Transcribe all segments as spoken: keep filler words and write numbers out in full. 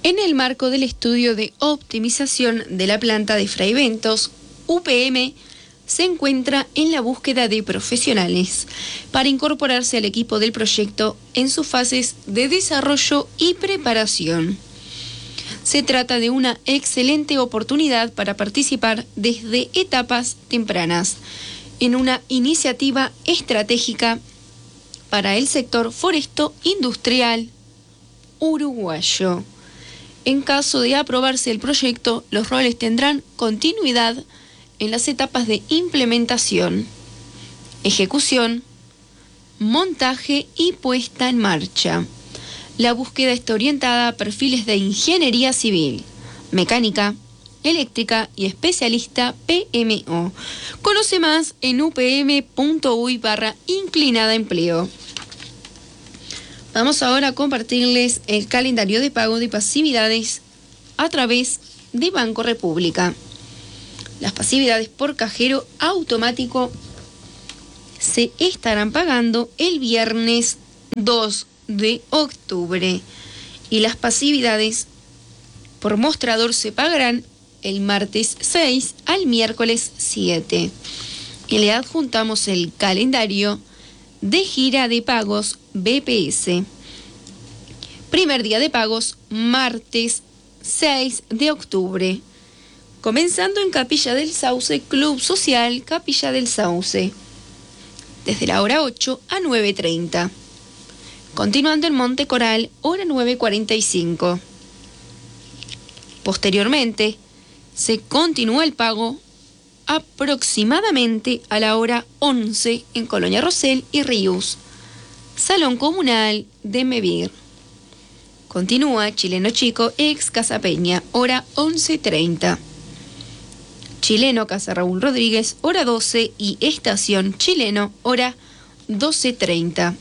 En el marco del estudio de optimización de la planta de Fray Bentos, U P M se encuentra en la búsqueda de profesionales para incorporarse al equipo del proyecto en sus fases de desarrollo y preparación. Se trata de una excelente oportunidad para participar desde etapas tempranas en una iniciativa estratégica para el sector foresto industrial uruguayo. En caso de aprobarse el proyecto, los roles tendrán continuidad en las etapas de implementación, ejecución, montaje y puesta en marcha. La búsqueda está orientada a perfiles de ingeniería civil, mecánica, eléctrica y especialista P M O. Conoce más en upm.uy barra inclinada empleo. Vamos ahora a compartirles el calendario de pago de pasividades a través de Banco República. Las pasividades por cajero automático se estarán pagando el viernes dos de octubre y las pasividades por mostrador se pagarán el martes seis al miércoles siete. Y le adjuntamos el calendario de gira de pagos B P S. Primer día de pagos, martes seis de octubre. Comenzando en Capilla del Sauce, Club Social Capilla del Sauce. Desde la hora ocho a nueve treinta. Continuando en Monte Coral, hora nueve cuarenta y cinco. Posteriormente, se continúa el pago aproximadamente a la hora once en Colonia Rosell y Ríos, Salón Comunal de Mevir. Continúa Chileno Chico, ex Casa Peña, hora once treinta. Chileno Casa Raúl Rodríguez, hora doce y Estación Chileno, hora doce treinta.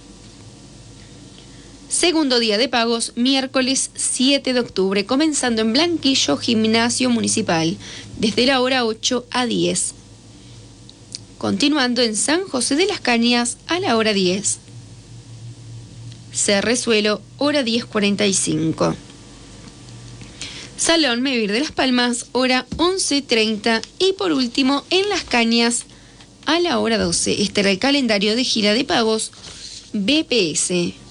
Segundo día de pagos, miércoles siete de octubre, comenzando en Blanquillo, Gimnasio Municipal, desde la hora ocho a diez. Continuando en San José de las Cañas a la hora diez. Cerrezuelo, hora diez cuarenta y cinco. Salón Mevir de Las Palmas, hora once treinta. Y por último, en Las Cañas a la hora doce. Este era el calendario de gira de pagos B P S.